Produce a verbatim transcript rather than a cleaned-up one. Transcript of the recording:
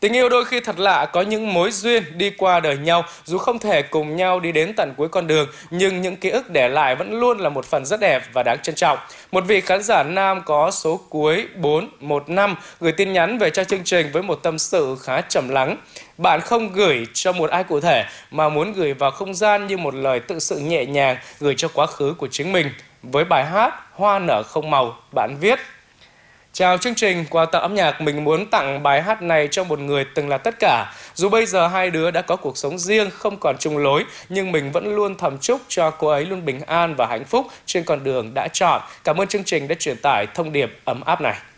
Tình yêu đôi khi thật lạ, có những mối duyên đi qua đời nhau, dù không thể cùng nhau đi đến tận cuối con đường, nhưng những ký ức để lại vẫn luôn là một phần rất đẹp và đáng trân trọng. Một vị khán giả nam có số cuối bốn một năm gửi tin nhắn về cho chương trình với một tâm sự khá trầm lắng. Bạn không gửi cho một ai cụ thể mà muốn gửi vào không gian như một lời tự sự nhẹ nhàng gửi cho quá khứ của chính mình. Với bài hát Hoa nở không màu, bạn viết: chào chương trình, quà tặng âm nhạc mình muốn tặng bài hát này cho một người từng là tất cả. Dù bây giờ hai đứa đã có cuộc sống riêng, không còn chung lối, nhưng mình vẫn luôn thầm chúc cho cô ấy luôn bình an và hạnh phúc trên con đường đã chọn. Cảm ơn chương trình đã truyền tải thông điệp ấm áp này.